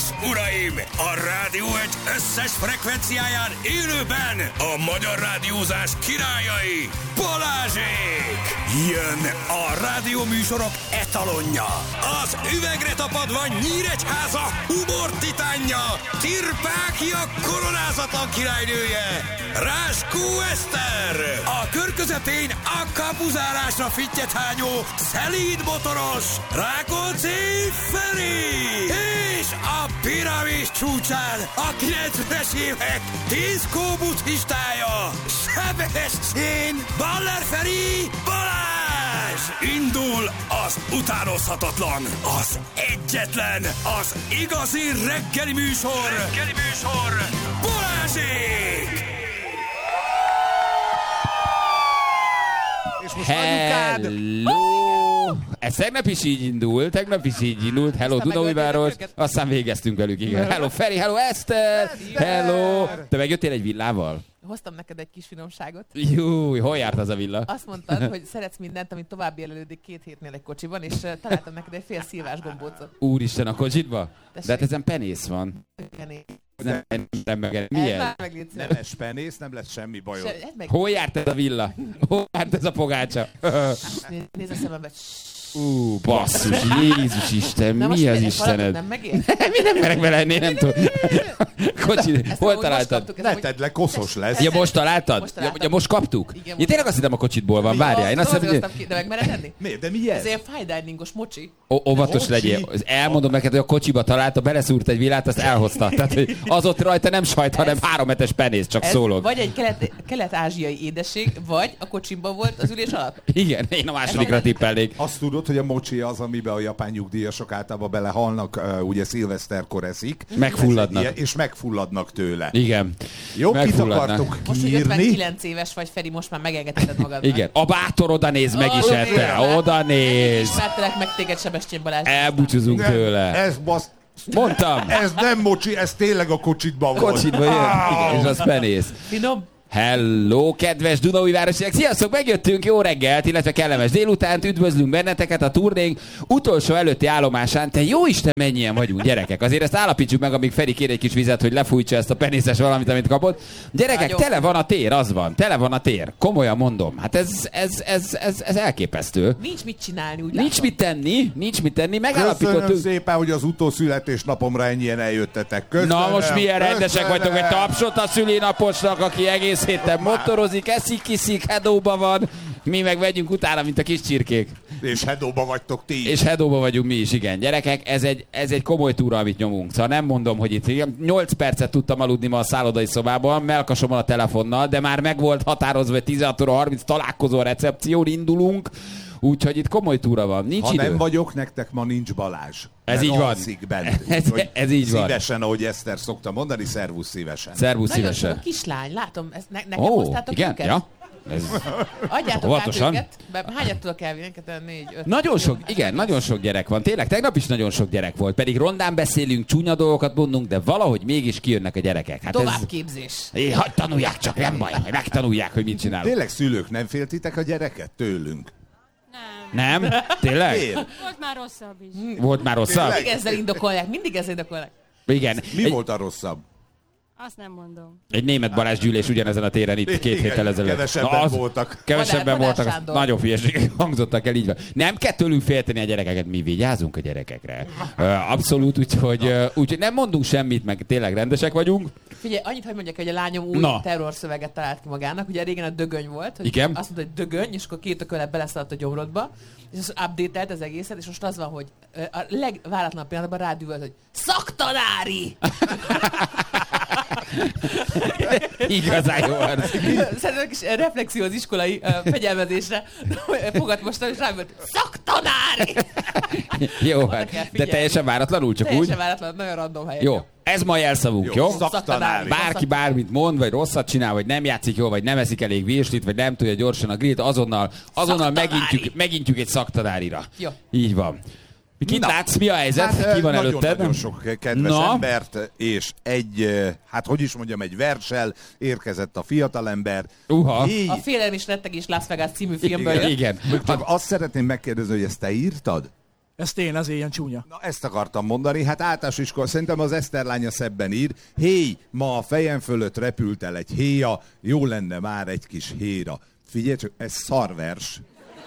uraim! A Rádió egy összes frekvenciáján élőben a magyar rádiózás királyai, Balázsék! Jön a rádióműsorok etalonja, az üvegre tapadva Nyíregyháza humor titánja, Tirpákia koronázatlan királynője, Ráskó Eszter! A kör közepén a kapuzárásra fittyethányó, szelíd motoros, Rákóczi Feri! És a piramis csúcsán a 90-es évek diszkó buddhistája, Sebestyén Baller Feri Balázs! Indul az utánozhatatlan, az egyetlen, az igazi reggeli műsor, Balázsék! Hello! Ez tegnap is így indult. Hello, Dunaújváros. Aztán végeztünk velük, igen. Hello, Feri, hello, Eszter! Hello! Te megjöttél egy villával? Hoztam neked egy kis finomságot. Júj, hol járt az a villa? Azt mondtad, hogy szeretsz mindent, amit tovább jelölődik 2 hétnél egy kocsiban, és találtam neked egy fél szilvás gombócot. Úristen, a kocsitba? De hát ezen penész van. Nem miért? Nem lesz penész, nem lesz semmi bajod. Hol járt ez a villa? Hol járt ez a pogácsa? Nézd a szemembe. Basszus, Jézus Isten, mi az Istened? Nem megér? Mi nem merek belehenni, nem tudom. Kocsi, hol találtad? Ne tedd le, koszos lesz. Ja, most találtad? Ja, most kaptuk? Ja, tényleg azt hittem a kocsitból van, várjál. Én azt hiszem, hogy... De meg mered enni? Miért? De mi ez? Ez ilyen fine diningos mocsi. Óvatos legyél. Elmondom neked, hogy a kocsiba találta, beleszúrt egy villát, azt elhozta. Tehát, hogy az ott rajta nem sajt, hanem 3 hetes penész, csak szólok. Vagy egy kelet-ázsiai édesség, vagy a kocsimban volt az ülés alatt. Igen, én a másodikra tippelnék. Azt tudod, hogy a mocsi az, amiben a japán nyugdíjasok általában belehalnak, ugye szilveszterkor eszik. Megfulladnak. És megfulladnak tőle. Igen. Jó, kit akartok most, hogy kiírni? 59 éves vagy, Feri, most már megengedheted magad. Igen. A bátor oda néz, meg is ette. Oda néz. Ismertelek meg téged, Sebestyén Balázs. Elbúcsúzunk tőle. Ez basz... Mondtam. Ez nem mocsi, ez tényleg a kocsitban volt. Kocsitban jön. Igen, és az penész. Finom. Hello, kedves Dunaújvárosiak! Sziasztok, megjöttünk, jó reggelt, illetve kellemes délutánt, üdvözlünk benneteket a turnénk utolsó előtti állomásán. Te jó Isten, mennyien vagyunk, gyerekek! Azért ezt állapítsuk meg, amíg Feri kér egy kis vizet, hogy lefújtsa ezt a penészes valamit, amit kapott. Gyerekek, tele van a tér, az van, tele van a tér. Komolyan mondom, hát ez elképesztő. Nincs mit csinálni, úgy Nincs mit tenni, megállapítottuk. Köszönöm szépen, hogy az utószületésnapomra ennyien eljöttetek. Köszönöm. Na most milyen rendesek vagytok, egy tapsot a szülinaposnak, aki egész héten motorozik, eszik, hedóba van, mi meg vegyünk utána, mint a kis csirkék. És hedóba vagytok ti. És hedóba vagyunk mi is, igen. Gyerekek, ez egy komoly túra, amit nyomunk. Szóval nem mondom, hogy itt 8 percet tudtam aludni ma a szállodai szobában, melkasommal a telefonnal, de már meg volt határozva, hogy 16:30 találkozó a recepción, indulunk. Úgyhogy itt komoly túra van, nincs ha idő. Nem vagyok, nektek ma nincs Balázs. Ez így van. Ez így van. Szívesen, ahogy Eszter szokta mondani, szervusz szívesen. Szervusz nagyon szívesen. Nagyon sok a kislány, látom, ezt nekem hoztátok igen? őket? Ja. Adjátok át őket. Hányat tudok elvinni? 4, 5. Nagyon sok gyerek van. Tényleg, tegnap is nagyon sok gyerek volt. Pedig rondán beszélünk, csúnya dolgokat mondunk, de valahogy mégis kijönnek a gyerekek. Hát továbbképzés. Hadd tanulják csak, nem baj, megtanulják, hogy mit csinálunk. Tényleg szülők, nem féltitek a gyereket tőlünk? Nem? Tényleg? Volt már rosszabb is. Volt már rosszabb? Mindig ezzel indokolják. Igen. Mi volt a rosszabb? Azt nem mondom. Egy német Balázs gyűlés ugyanezen a téren itt 2 héttel ezelőtt. Kevesebben voltak. Kevesebben voltak. Nagyon hülyeségek hangzottak el, így van. Nem kell tőlünk félteni a gyerekeket, mi vigyázunk a gyerekekre. Abszolút, úgyhogy nem mondunk semmit, meg tényleg rendesek vagyunk. Figyelj, annyit, hogy mondjak, hogy a lányom új terrorszöveget talált ki magának. Ugye régen a dögöny volt. Hogy igen? Azt mondta, hogy dögöny, és akkor 2 ökölet beleszaladt a gyomrodba. És az update-elt az egészet, és most az van, hogy a legváratlanabb pillanatban rádüvölt, hogy szaktanári! Igazán jó arc. Szerintem egy kis reflexió az iskolai fegyelmezésre fogad most, és rám volt, szaktanári! Jó, hát, de teljesen váratlanul, csak teljesen úgy? Teljesen váratlanul, nagyon random helyen. Jó, ez ma jelszavunk, jó? Szaktanári. Bárki bármit mond, vagy rosszat csinál, vagy nem játszik jól, vagy nem eszik elég virslit, vagy nem tudja gyorsan a grillt, azonnal megintjük egy szaktanárira. Jó. Így van. Kit látsz? Mi a helyzet? Hát, ki van előtted? Nagyon sok kedves embert, és egy verssel érkezett a fiatalember. A Félelem és rettegés Las Vegas című filmből. Igen. Csak azt szeretném megkérdezni, hogy ezt te írtad? Ezt én, ez ilyen csúnya. Na, ezt akartam mondani, hát általános iskola, szerintem az Eszter lánya szebben ír. Héj, ma a fejem fölött repült el egy héja, jó lenne már egy kis héra. Figyelj csak, ez szarvers.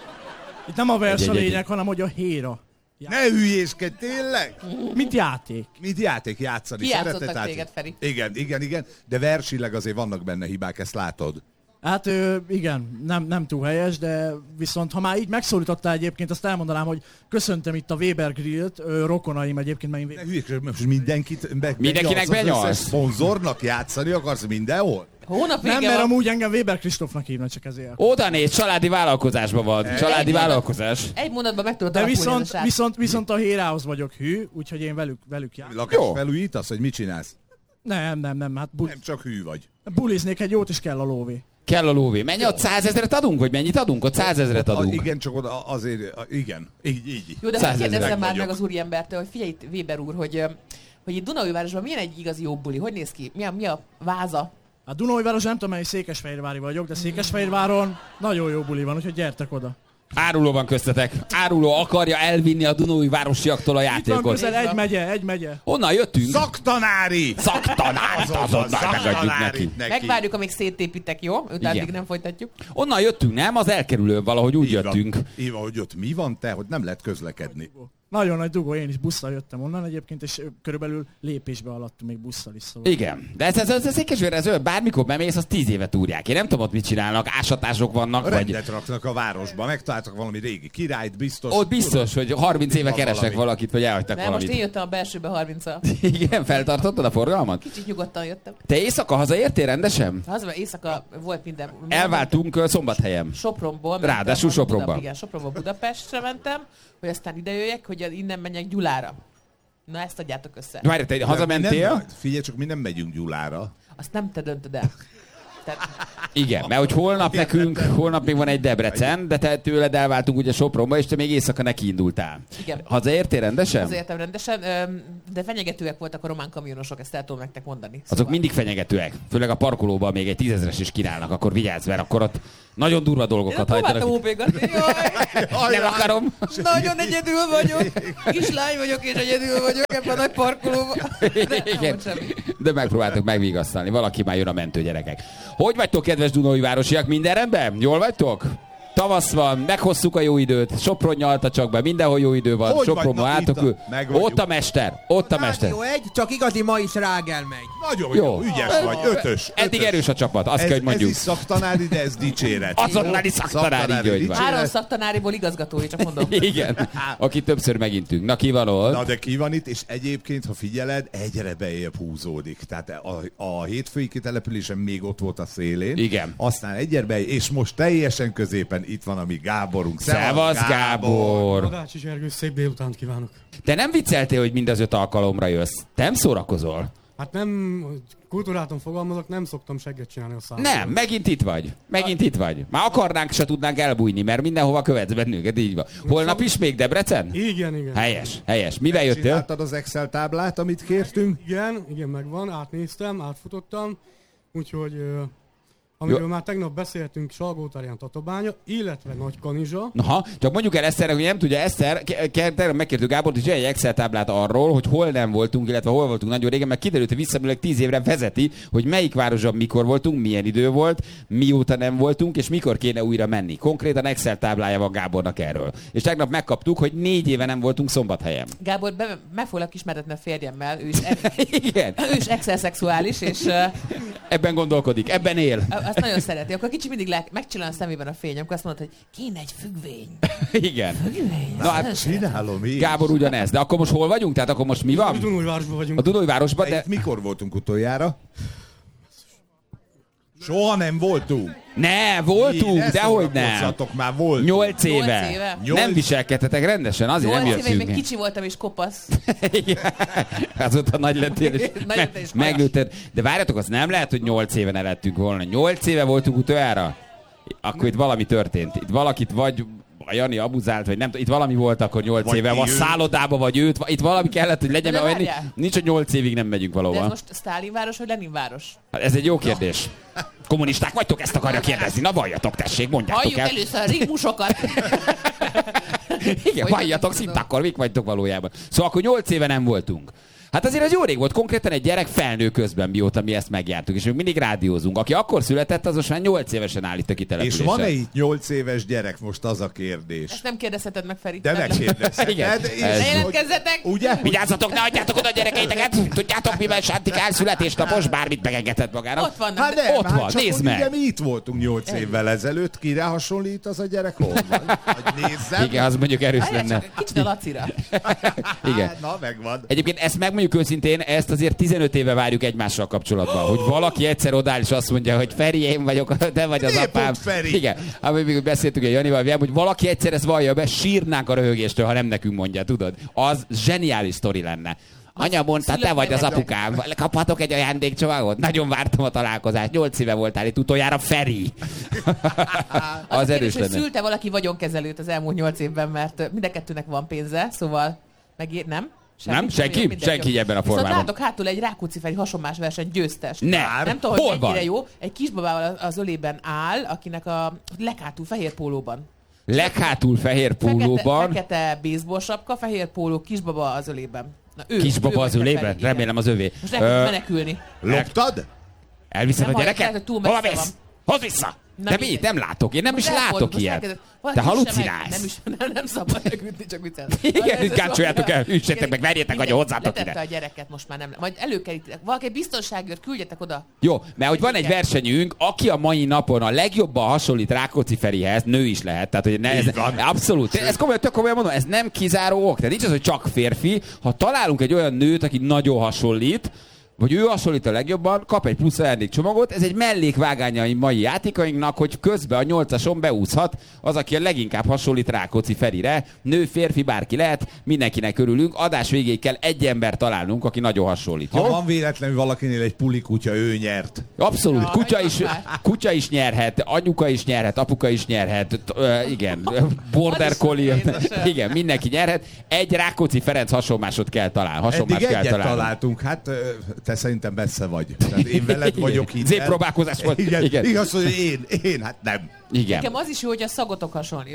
Itt nem a vers a lényeg, hanem hogy a héra. Ne hülyéskedj, tényleg? Mint játék. Mint játék játszani. Kijátszottak téged, Feri. Igen, de versileg azért vannak benne hibák, ezt látod. Hát igen, nem túl helyes, de viszont ha már így megszólítottál egyébként, azt elmondanám, hogy köszöntem itt a Weber Grillt, rokonaim egyébként, mert én... Ne hülyéskedj, most mindenkinek benyalsz. Szponzornak játszani akarsz mindenhol? Nem, mert amúgy engem Weber Kristófnak hívnak, csak ezért. Oda néz, családi vállalkozásban van. Családi vállalkozás. Egy mondatban meg tudod de alakulni viszont a hérához vagyok hű, úgyhogy én velük járok. Lakásfelújítasz, hogy mit csinálsz? Nem, hát nem csak hű vagy. Buliznék, egy jót is kell a lóvé. Kell a lóvé. Mennyi ott 100 000-et adunk, vagy mennyit adunk? Ott 100 000-et adunk. Igen, csak oda azért, igen. Így. Jó, de kérdezzem már meg az úriembertől, hogy figyelj itt, Weber úr, hogy itt Dunaújvárosban milyen egy igazi jó buli? Hogy néz ki? Mi a váza? A Dunaújváros nem tudom, mely Székesfehérvári vagyok, de Székesfehérváron nagyon jó buli van, úgyhogy gyertek oda. Áruló van köztetek. Áruló akarja elvinni a Dunaújvárosiaktól a játékot. Itt van közel, egy megye. Honnan jöttünk? Szaktanári! Azonnal megadjuk neki. Megvárjuk, amíg széttépitek, jó? Utána nem folytatjuk. Onnan jöttünk, nem? Az elkerülő valahogy úgy jöttünk. Így van, hogy ott mi van te, hogy nem lehet közlekedni. Nagyon nagy dugó, én is busszal jöttem onnan egyébként, és körülbelül lépésbe alattunk még busszal is. Szóval. Igen, de ez Székesfehérre, bármikor bemész, az 10 éve túrják. Én nem tudom ott mit csinálnak, ásatások vannak. Rendet raknak a városba, megtaláltak valami régi királyt, biztos. Ott biztos, hogy 30 éve keresnek valakit, vagy elhagytak valamit. Most én jöttem a belsőbe 30-al. Igen, feltartottad a forgalmat? Kicsit nyugodtan jöttem. Te éjszaka hazaértél rendesen? Éjszaka volt minden. Elváltunk Szombathelyen. Sopronból. Ráadásul Sopronban. Igen, Sopronból Budapestre mentem, hogy aztán ide jöjjek, hogy innen menjek Gyulára. Na ezt adjátok össze. Várj, te hazamentél? Figyelj csak, mi nem megyünk Gyulára. Azt nem te döntöd el. Igen, mert hogy holnap még van egy Debrecen, de te tőled elváltunk ugye Sopronba, és te még éjszaka neki indultál. Igen. Hazaértél rendesen? Hazaértem rendesen, de fenyegetőek voltak a román kamionosok, ezt el tudom nektek mondani. Azok mindig fenyegetőek, főleg a parkolóban még egy 10 000-es is kínálnak, akkor vigyázz, mert akkor ott nagyon durva dolgokat hajtanak. Nem akarom. Nagyon egyedül vagyok. Kislány vagyok és egyedül vagyok ebben a nagy parkolóban. De megpróbáltok megvigasztalni. Valaki már jön a mentő, gyerekek. Hogy vagytok, kedves Dunaújvárosiak? Minden rendben? Jól vagytok? Tavasz van, meghoztuk a jó időt, Sopron nyalta csak be, mindenhol jó idő van, Sopronban álltok, ott a mester. Rádió 1, csak igazi ma is Rágel megy. Nagyon jó, ügyes vagy, 5-ös. Eddig erős a csapat, azt kell, hogy mondjuk. Ez is szaktanári, de ez dicséret. Azonnali szaktanári, így vagy. 3 szaktanáriból igazgatói, csak mondom. Igen, aki többször megintünk. Na, ki van ott? Na, de ki van itt, és egyébként, ha figyeled, egyre beljebb húzódik. Tehát a hétfői kitelepülésen még ott volt a szélén. Igen. Aztán egyre beljebb, és most teljesen középen itt van a mi Gáborunk. Szevasz, Gábor! Badácsi Zsergő, szép délutánt kívánok! Te nem vicceltél, hogy mind az 5 alkalomra jössz? Te nem szórakozol? Hát nem, kultúráton fogalmazok, nem szoktam segget csinálni a számot. Nem, megint itt vagy. Már akarnánk, se tudnánk elbújni, mert mindenhova követsz bennünket, így van. Holnap is még Debrecen? Igen. Helyes. Mivel jöttél? Csináltad az Excel táblát, amit kértünk? Igen, megvan, átnéztem, átfutottam, úgyhogy... Amiről már tegnap beszéltünk, Salgótarján Tatabánya, illetve Nagykanizsa. Aha, csak mondjuk el Eszternek, hogy nem tudja, Eszter, tegnap megkértük Gábort, hogy egy Excel táblát arról, hogy hol nem voltunk, illetve hol voltunk nagyon régen, mert kiderült, hogy visszamenőleg 10 évre vezeti, hogy melyik városban mikor voltunk, milyen idő volt, mióta nem voltunk, és mikor kéne újra menni. Konkrétan Excel táblája van Gábornak erről. És tegnap megkaptuk, hogy 4 éve nem voltunk Szombathelyen. Gábor, meg foglak ismertetni a férjemmel, ő is, Igen. Ő is Excel szexuális, és... Ebben gondolkodik, ebben él. Azt nagyon szereti. Akkor kicsi mindig megcsillan a szemében a fény, akkor azt mondod, hogy kéne egy függvény. Igen. Függvény. Na hát csinálom én. Gábor ugyanez. De akkor most hol vagyunk? Tehát akkor most mi van? A Dunaújvárosban vagyunk. A Dunaújvárosban, de... Mikor voltunk utoljára? Soha nem voltunk. Ne, voltunk, dehogy nem. Már volt. 8 éve. Nem viselkedtetek rendesen, azért nem jöttünk. 8 éve még kicsi voltam és kopasz. Azóta nagy lettél, és meglőtted. De várjatok, az nem lehet, hogy 8 éve ne lettünk volna. 8 éve voltunk utoljára? Akkor itt valami történt. Itt valakit vagy a Jani abuzált, vagy nem tudom, itt valami volt akkor 8 vagy éve, vagy szállodába, vagy őt, itt valami kellett, hogy legyen, mert nincs, hogy 8 évig nem megyünk valahol. De ez most Sztálinváros, vagy Leninváros? Hát ez egy jó kérdés. Kommunisták vagytok, ezt akarja kérdezni. Na valljatok, tessék, mondjátok el. Halljuk először a ritmusokat. Igen, valljatok szint, akkor mik vagytok valójában. Szóval akkor 8 éve nem voltunk. Hát azért az jó rég volt, konkrétan egy gyerek felnő közben, mióta mi ezt megjártuk, és még mindig rádiózunk. Aki akkor született, az most már 8 évesen áll itt a kitelepülésen. És van-e itt 8 éves gyerek? Most az a kérdés. Ezt nem kérdezheted meg, Feri. De megkérdezheted. Igen. Ne jelentkezzetek! Ugye? Vigyázzatok, ne adjátok oda a gyerekeiteket! Tudjátok, mivel sántikál születésnapos, bármit megengedhet magának. Ott vannak. Hát nem, Ott van, csak nézd hogy meg. ugye mi itt voltunk 8 évvel ezelőtt. Kire hasonlít az a gyerek? Hol van? Hogy nézzem. Igen, az mondjuk erős lenne. Kicsit a Lacira. Igen. Hát, na, megvan. Egyébként ezt megmondjuk őszintén, ezt azért 15 éve várjuk egymással kapcsolatban, hogy valaki egyszer odáll és azt mondja, hogy Feri, én vagyok, te vagy az Épp apám. ott Feri. Igen, amit még beszéltünk egy Janival, hogy valaki egyszer ezt vallja be, sírnánk a röhögéstől, ha nem nekünk mondja, tudod? Az zseniális sztori lenne. Anya mondta, te vagy az apukám, kaphatok egy ajándékcsomagot? Nagyon vártam a találkozást, 8 éve voltál itt utoljára, Feri. Az erős hogy lenne. szülte valaki vagyonkezelőt az elmúlt 8 évben, mert mind a kettőnek van pénze, szóval nem? Nem? Senki? Senki ebben a formában. Viszont látok hátul egy Rákóczi Feri hasonlás verseny győztes. Nem tudom, hogy Hol mennyire van? jó. Egy kisbabával az ölében áll, akinek a leghátul fehér pólóban. Leghátul fehér pólóban. Fekete baseball sapka, fehér póló, kisbaba az ölében. Na, ő Kisbaba az vagy ölében? Feri, igen. Remélem az övé. Most elkezd menekülni. Loptad? Elviszed Nem a hallják, gyereket? lehet, hogy túl Hova messze mész? van. Hozd vissza! Na, De mindegy. mit? Nem látok. Én nem is Most látok elfordult, most ilyet. elkezdett. Te Valaki halucinálsz. Nem szabad megütni, csak viccelni. Igen, kácsoljátok el, üssetek meg, verjétek, hogy hozzátok Letette ide. a gyereket, most már nem. Majd előkerítitek. Valaki egy biztonságért küldjetek oda. Jó, mert hogy van egy versenyünk, aki a mai napon a legjobban hasonlít Rákóczi Ferihez, nő is lehet, tehát hogy ez abszolút, ez tök komolyan mondom, ez nem kizáró ok, tehát nincs az, hogy csak férfi, ha találunk egy olyan nőt, aki nagyon hasonlít, vagy ő hasonlít a legjobban, kap egy plusz ajándékcsomagot, ez egy mellékvágánya a mai játékainknak, hogy közben a 8-ason beúszhat az, aki a leginkább hasonlít Rákóczi Ferire. Nő, férfi, bárki lehet, mindenkinek örülünk. Adás végéig kell egy ember találnunk, aki nagyon hasonlít. Ha Jó? van véletlenül valakinél egy puli kutya, ő nyert. Abszolút, Ja, kutya is nyerhet, anyuka is nyerhet, apuka is nyerhet, igen, border Az is collie, édesem. igen, mindenki nyerhet. Egy Rákóczi Ferenc hasonmásot kell találni, hasonmást Eddig kell egyet találni. találtunk, hát te szerintem messze vagy. Tehát én veled vagyok itt. Zépróbálkozás volt. Igen. Igen. Igaz, hogy én, hát nem. Igen. Nekem az is jó, hogy a szagotok hasonlít.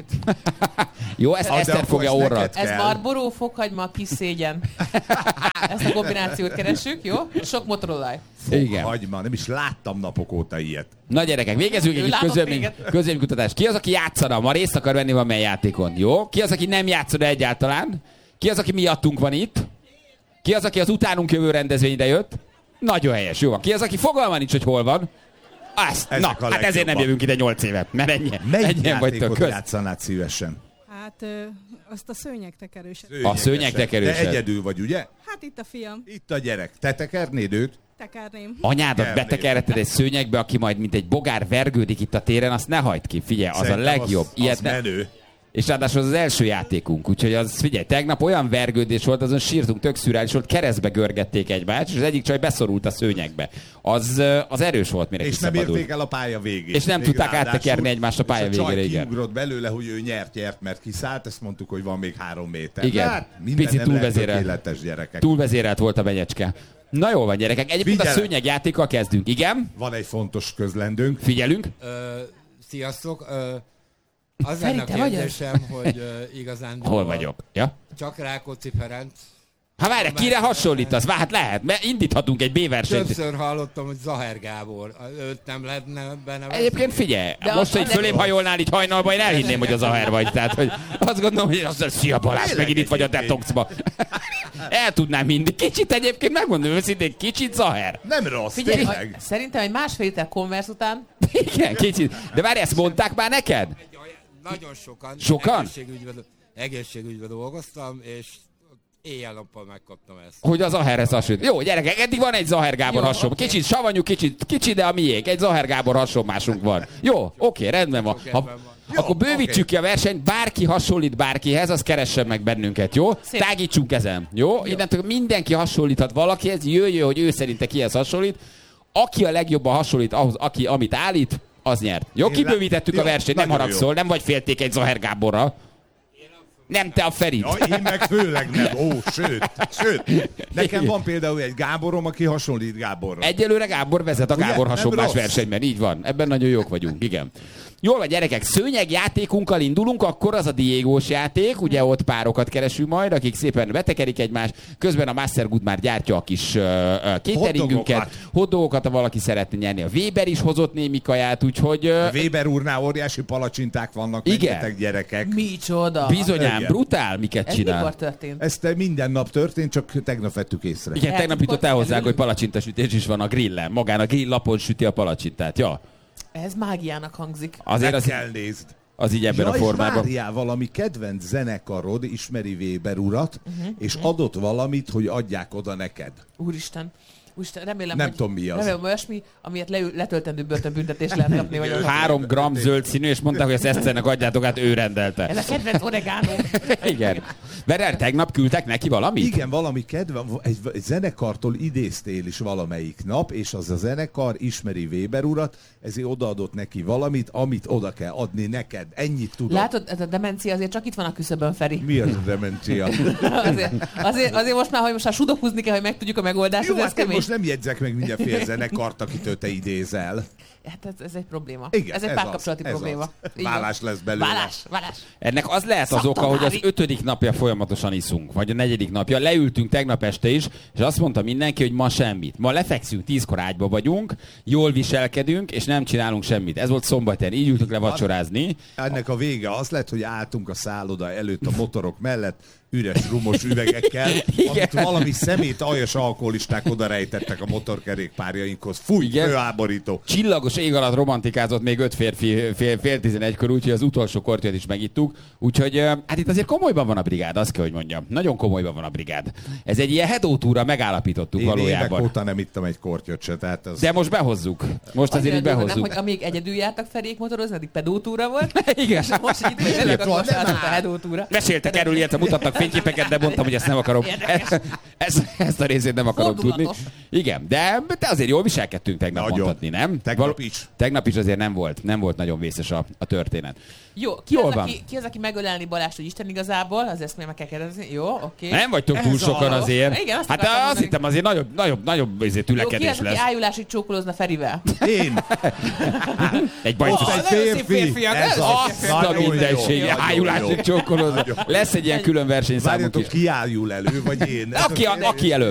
Jó, ezt De Eszter akkor fogja ezt orra. neked Ez kell. Marlboro, fokhagyma, kis szégyen. Ezt a kombinációt keressük, jó? Sok motorolaj. Igen. Hagyma, nem is láttam napok óta ilyet. Na gyerekek, végezzünk Ő egy látott közvéleménykutatást. Ki az, aki játszana? Ma részt akar venni valamilyen játékon, jó? Ki az, aki nem játszana egyáltalán? Ki az, aki miattunk van itt? Ki az, aki az utánunk jövő rendezvényre jött? Nagyon helyes, jó van. Ki az, aki fogalma nincs, hogy hol van? Azt. Ezek Na, a hát ezért legjobbak. nem jövünk ide 8 éve, mert ennyien Melyik vagytok játékot köz. játszanád szívesen? Hát azt a szőnyegtekerőset. A szőnyegtekerőset. Te egyedül vagy, ugye? Hát itt a fiam, Itt a gyerek. Te tekernéd őt? tekerném. Anyádat Kernéd. betekerheted egy szőnyegbe, aki majd mint egy bogár vergődik itt a téren, azt ne hagyd ki. Figyelj, az Szerintem a legjobb. Az menő. És ráadásul az első játékunk, úgyhogy az, figyelj, tegnap olyan vergődés volt, azon sírtunk, tök szürreális volt, keresztbe görgették egymást, és az egyik csaj beszorult a szőnyegbe. Az erős volt, mire És nem kiszabadult. érték el a pálya végét. És nem Még tudták ráadásul. áttekerni egymást a pálya És végére, csaj igen. kiugrott belőle, hogy ő nyert, mert kiszállt, ezt mondtuk, hogy van még 3 méter. Igen. De hát minden Picit nem lehet túlvezérelt. tökéletes gyerekek. Túlvezérelt volt a menyecske. Na jól van, gyerekek. Egyébként a Figyelem. szőnyegjátékkal kezdünk. Igen? Van egy fontos közlendőnk. Figyelünk. Sziasztok! Az Feri, lenne a te vagy az? kérdésem, hogy igazán Hol vagyok? Ja? csak Rákóczi Ferenc. Ha várj, kire hasonlítasz? Hát lehet, mert indíthatunk egy B-versenyt. Többször hallottam, hogy Zaher Gábor. Őt nem lehetne benevezni? Egyébként figyelj, De most, az- hogy fölém hajolnál így hajnalba, én elhinném, hogy az Zaher vagy. Tehát, hogy azt gondolom, hogy az szia Balázs, Tényleg megint itt vagy a egyébként. detoxba. El tudnám mindig. Kicsit egyébként, megmondom őszintén, kicsit Zaher. Nem rossz, Figyelj, tényleg. szerintem egy másfél liter Converse után Igen, kicsit. De várj, ezt mondták már neked? Nagyon sokan. Sokan? Egészségügyben dolgoztam, és éjjel-nappal megkaptam ezt. Hogy az Zaherhez hasonlít. Jó, gyerekek, eddig van egy Zaher Gábor Jó, hasonló. oké. Kicsit savanyú, kicsit, de a miénk. Egy Zaher Gábor hasonlásunk van. Jó, oké, rendben van. Akkor bővítsük ki a versenyt, bárki hasonlít bárkihez, az keressen meg bennünket, jó? Szép. Tágítsunk ezen, jó? Innentől mindenki hasonlíthat valakihez, jöjjön, hogy ő szerinte kihez hasonlít. Aki a legjobban hasonlít ahhoz, amit állít, az nyert. Jó, Én kibővítettük jó, a versenyt, nem nagyon haragszol, jó. nem vagy féltékeny Zaher Gáborra. Nem te a Ferit. Ja, én meg főleg nem. Sőt. Nekem van például egy Gáborom, aki hasonlít Gáborra. Egyelőre Gábor vezet a Ugye? Gábor Nem hasonlás rossz. versenyben, így van. Ebben nagyon jók vagyunk, igen. Jól van, gyerekek, szőnyegjátékunkkal indulunk, akkor az a Diegós játék, ugye ott párokat keresünk majd, akik szépen betekerik egymást, közben a Mastergood már gyártja a kis cateringünket, hotdogokat, ha valaki szeretne nyerni. A Weber is hozott némi kaját, úgyhogy... Weber úrnál óriási palacsinták vannak, rengeteg gyerekek. Micsoda! Bizonyám, brutál, miket Ez csinál. mikor történt? Ez minden nap történt, csak tegnap vettük észre. Igen, tegnap jutott el hozzánk, hogy palacsintasütés is van a grillen. Magán a grill lapon süti a palacsintát, ja. Ez mágiának hangzik. Azért Meg az, kell nézd. az így ebben a formában. Várjál, valami kedvenc zenekarod ismeri Weber urat, és adott valamit, hogy adják oda neked. Úristen, remélem, Nem hogy, tudom, mi az. Remélem, olyasmi, amiért letöltendő börtönbüntetést lehet kapni. Vagy 3 gram zöld színű, és mondták, hogy ezt Eszternek adjátok, hát ő rendelte. ez a kedvenc oregano. Igen. Verel, tegnap küldtek neki valamit? Igen, valami egy zenekartól idéztél is valamelyik nap, és az a zenekar ismeri Weber urat, ezért odaadott neki valamit, amit oda kell adni neked. Ennyit tudok. Látod, ez a demencia azért csak itt van a küszöbön, Feri. Mi az a demencia? azért most már, hogy most már sudokuzni kell, hogy megtudjuk a megoldást, Jó, ez hát kemény. most nem jegyzek meg mindenféle zenekart, akitől te idézel. Hát ez egy probléma. Igen, ez egy párkapcsolati ez probléma. az. Így van. Vállás lesz belőle. Vállás. Ennek az lehet az oka, hogy az 5. napja folyamatosan iszunk, vagy a 4. napja. Leültünk tegnap este is, és azt mondta mindenki, hogy ma semmit. Ma lefekszünk, 10-kor ágyba vagyunk, jól viselkedünk, és nem csinálunk semmit. Ez volt szombaton, így ültünk le vacsorázni. Ennek a vége az lett, hogy álltunk a szálloda előtt a motorok mellett, üres rumos üvegekkel, amit valami szemét aljas alkoholisták oda rejtettek a motorkerékpárjainkhoz. Fúj, főáborító. Csillagos ég alatt romantikázott még 5 férfi fél 11-kor, úgyhogy az utolsó kortyot is megittuk. Úgyhogy hát itt azért komolyban van a brigád, azt kell, hogy mondjam. Nagyon komolyban van a brigád. Ez egy ilyen hedótúra, megállapítottuk Én valójában. évek óta nem ittam egy kortyot se, tehát az... De most behozzuk. Most azért így behozzuk. Nem, hogy amíg egyedül jártak Ferék motorozni, addig pedótúra volt. Igen. És most így tényleg akkor most a hedótúra. Meséltek erről, illetve mutattak fényképeket, de mondtam, hogy ezt nem akarom. Ezt a részét nem akarom tudni. Igen, de azért jól viselkedtünk tegnap mondhatni, nem? Tegnap is. Tegnap is azért nem volt nagyon vészes a történet. Jó, ki az, aki megölelni Balást, hogy Isten igazából? Az ezt még meg kell kérdezni. Jó, oké. Nem vagytok túl sokan azért. Igen, hát azt hittem azért nagyobb tülekedés lesz. Jó, ki az, aki ájulásig csókolózna Ferivel? Én. Egy bajszos. Egy férfi. Ez azt a mindenség. Ájulásig csókolózna. Lesz egy ilyen külön versenyszámunk is. Várjatok, ki ájul elő, vagy én? Aki elő.